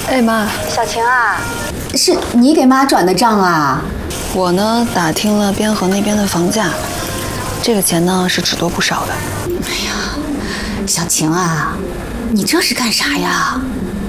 哎妈， 小晴啊，是你给妈转的账啊？ 我呢打听了边河那边的房价，这个钱呢是只多不少的。 哎呀，小晴啊，你这是干啥呀？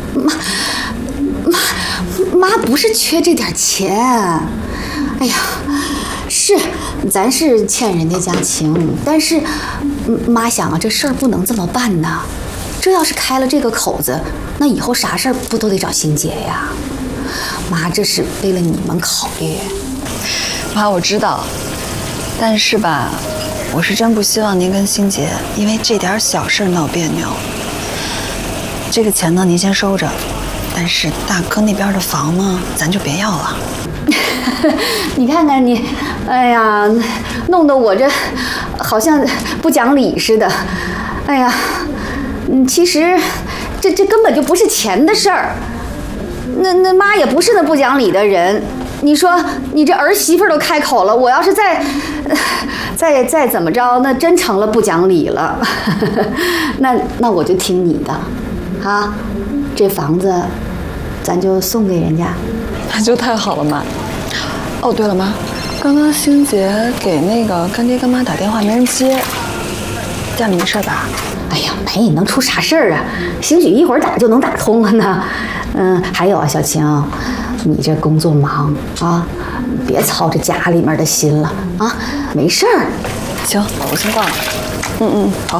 妈不是缺这点钱。哎呀，是，咱是欠人家家情，但是妈想啊，这事儿不能这么办呐。这要是开了这个口子，那以后啥事儿不都得找欣姐呀？妈这是为了你们考虑。 妈，我知道，但是吧，我是真不希望您跟欣姐因为这点小事闹别扭。这个钱呢，您先收着，但是大哥那边的房呢，咱就别要了。 你看看你，哎呀，弄得我这好像不讲理似的。哎呀，其实这根本就不是钱的事儿。那妈也不是那不讲理的人。你说你这儿媳妇都开口了，我要是再怎么着，那真成了不讲理了。那我就听你的，啊，这房子咱就送给人家。 那就太好了妈。哦，对了妈，刚刚欣姐给那个干爹干妈打电话没人接，家里没事吧？ 哎呀，没，能出啥事儿啊？兴许一会儿打就能打通了呢。还有啊，小晴，你这工作忙啊，别操着家里面的心了啊，没事儿。 行，我先挂了。好。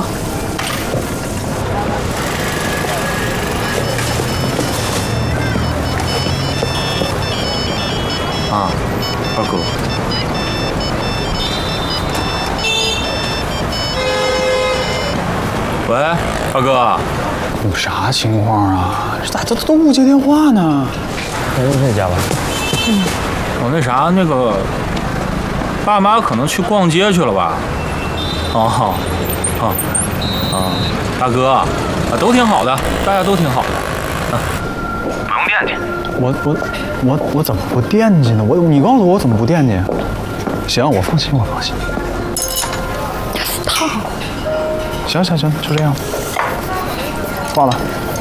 啊，二哥。喂，二哥， 有啥情况啊？这咋都不接电话呢？ 那就这家吧。我那啥，那个爸妈可能去逛街去了吧？大哥啊，都挺好的，大家都挺好的。 不用惦记。 我怎么不惦记呢？你告诉我怎么不惦记？行，我放心，我放心。 套。 行，就这样。挂了。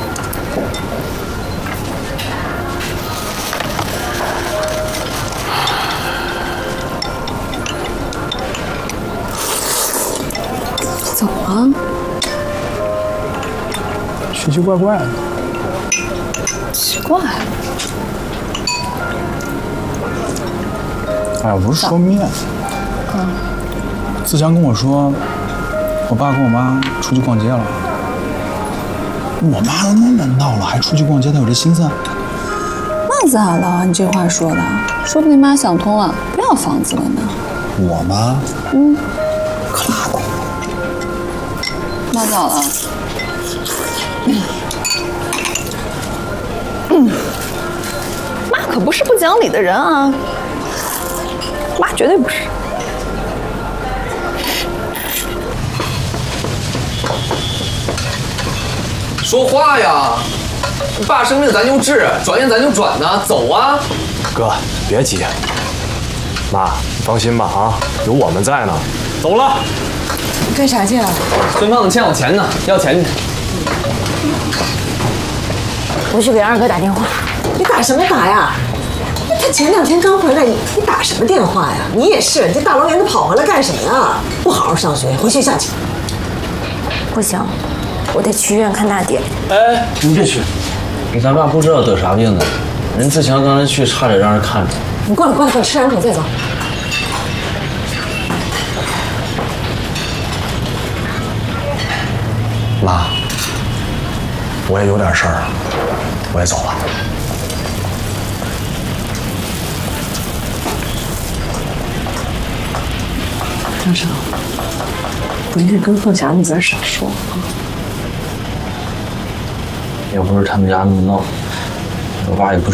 怎么了？ 奇奇怪怪的。 奇怪。 哎呀，不是说面。自强跟我说，我爸跟我妈出去逛街了。我妈都那么闹了，还出去逛街，她有这心思？ 那咋了？你这话说的，说不定妈想通了，不要房子了呢。 我妈？可拉倒。 妈咋了？妈可不是不讲理的人啊，妈绝对不是。 说话呀！你爸生病咱就治，转院咱就转呢，走啊！ 哥，别急。妈，你放心吧啊，有我们在呢。走了。 干啥去啊？ 孙胖子欠我钱呢，要钱去。 我去给二哥打电话。 你打什么打呀？他前2天刚回来，你打什么电话呀？你也是，你这大老远的跑回来干什么呀？不好好上学，回去下去。 不行，我得去医院看大爹。 哎，你别去，咱爸不知道得啥病呢。人自强刚才去，差点让人看着。 你过来，吃2口再走。 妈，我也有点事儿，我也走了。 张成，回去跟凤霞那边少说啊。 要不是他们家那么闹，我爸也不